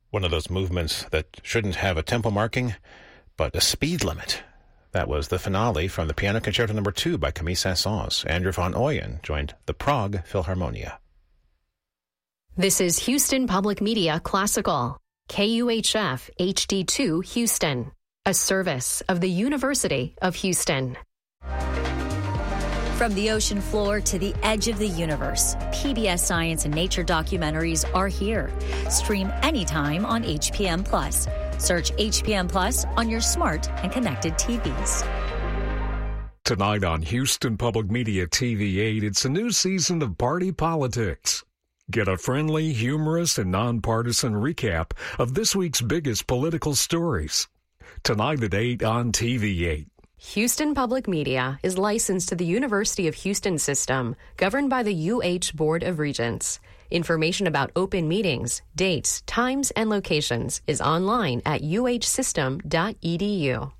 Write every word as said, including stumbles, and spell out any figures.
One of those movements that shouldn't have a tempo marking, but a speed limit. That was the finale from the Piano Concerto Number Two by Camille Saint-Saëns. Andrew von Oyen joined the Prague Philharmonia. This is Houston Public Media Classical, K U H F H D two Houston, a service of the University of Houston. From the ocean floor to the edge of the universe, P B S Science and Nature documentaries are here. Stream anytime on H P M Plus. Search H P M Plus on your smart and connected T Vs. Tonight on Houston Public Media T V eight, it's a new season of Party Politics. Get a friendly, humorous, and nonpartisan recap of this week's biggest political stories. Tonight at eight on T V eight. Houston Public Media is licensed to the University of Houston system, governed by the U H Board of Regents. Information about open meetings, dates, times, and locations is online at u h system dot e d u.